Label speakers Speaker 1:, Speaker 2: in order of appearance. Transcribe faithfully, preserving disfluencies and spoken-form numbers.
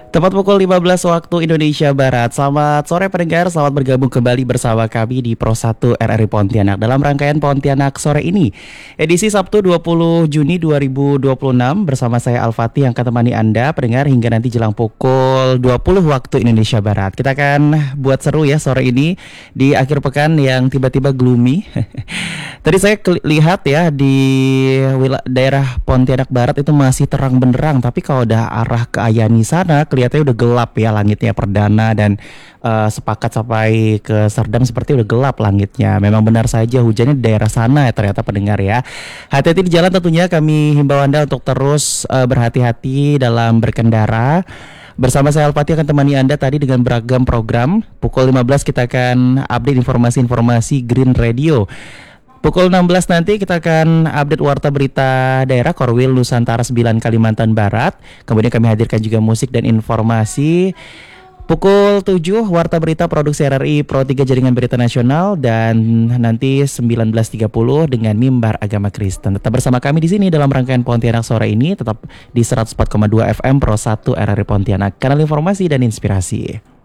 Speaker 1: Tepat pukul lima belas waktu Indonesia Barat. Selamat sore pendengar, selamat bergabung kembali bersama kami di Pro satu R R I Pontianak dalam rangkaian Pontianak sore ini. Edisi Sabtu dua puluh Juni dua ribu dua puluh enam bersama saya Al-Fatih yang akan temani Anda pendengar hingga nanti jelang pukul dua puluh waktu Indonesia Barat. Kita akan buat seru ya sore ini di akhir pekan yang tiba-tiba gloomy. Tadi saya lihat ya di wilayah daerah Pontianak Barat itu masih terang benderang, tapi kalau udah arah ke Ayani sana kelihatannya udah gelap ya langitnya perdana dan uh, sepakat sampai ke Serdang seperti udah gelap langitnya. Memang benar saja hujannya di daerah sana ya ternyata pendengar ya. Hati-hati di jalan tentunya, kami himbau Anda untuk terus uh, berhati-hati dalam berkendara. Bersama saya Al-Fatih akan temani Anda tadi dengan beragam program. Pukul lima belas kita akan update informasi-informasi Green Radio. Pukul enam belas nanti kita akan update warta berita daerah Korwil Nusantara sembilan Kalimantan Barat. Kemudian kami hadirkan juga musik dan informasi. Pukul tujuh warta berita produksi R R I Pro tiga Jaringan Berita Nasional, dan nanti sembilan belas tiga puluh dengan Mimbar Agama Kristen. Tetap bersama kami di sini dalam rangkaian Pontianak sore ini, tetap di seratus empat koma dua F M Pro satu R R I Pontianak, kanal informasi dan inspirasi.